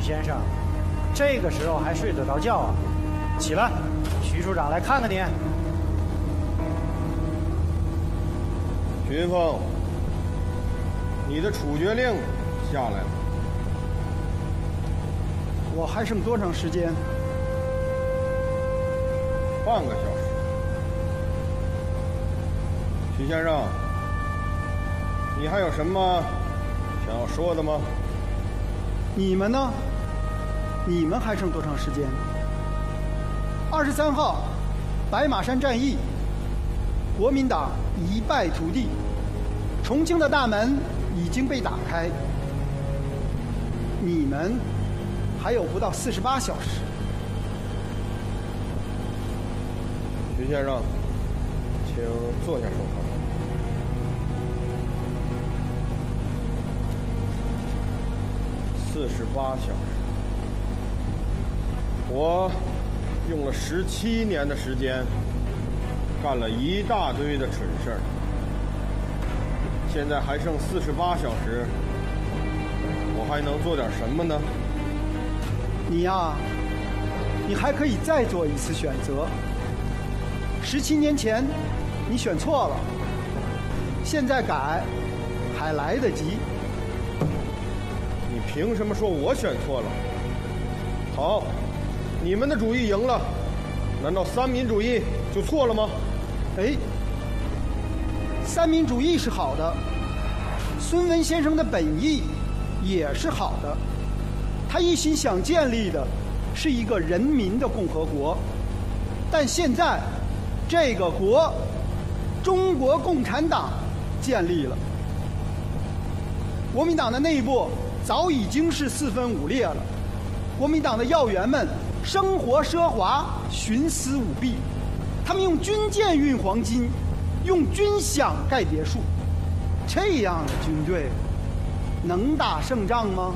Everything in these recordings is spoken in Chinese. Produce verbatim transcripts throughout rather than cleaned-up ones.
先生，这个时候还睡得着觉啊？起来，徐处长来看看你。 徐云峰，你的处决令下来了。 我还剩多长时间？ 半个小时。徐先生，你还有什么想要说的吗？ 你们呢？你们还剩多长时间？二十三号，白马山战役，国民党一败涂地，重庆的大门已经被打开。你们还有不到四十八小时。 徐先生，请坐下说话。四十八小时，我用了十七年的时间，干了一大堆的蠢事儿。现在还剩四十八小时，我还能做点什么呢？ 你呀，你还可以再做一次选择。十七年前你选错了，现在改还来得及。 你凭什么说我选错了？好，你们的主意赢了，难道三民主义就错了吗？ 哎，三民主义是好的，孙文先生的本意也是好的，他一心想建立的是一个人民的共和国，但现在这个国，中国共产党建立了，国民党的内部早已经是四分五裂了，国民党的要员们生活奢华，徇私舞弊，他们用军舰运黄金，用军饷盖别墅，这样的军队能打胜仗吗？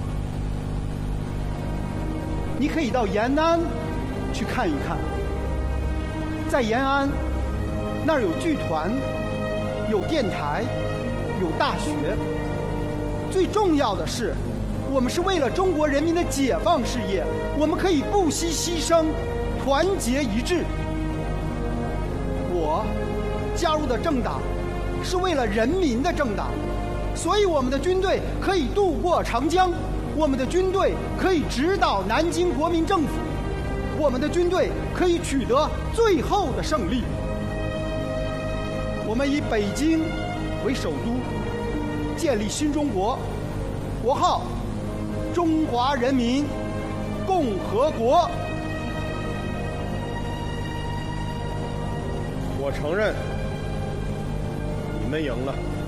你可以到延安去看一看，在延安那儿有剧团，有电台，有大学，最重要的是我们是为了中国人民的解放事业，我们可以不惜牺牲，团结一致。我加入的政党是为了人民的政党，所以我们的军队可以渡过长江，我们的军队可以指导南京国民政府，我们的军队可以取得最后的胜利。我们以北京为首都，建立新中国，国号中华人民共和国。 我承认，你们赢了。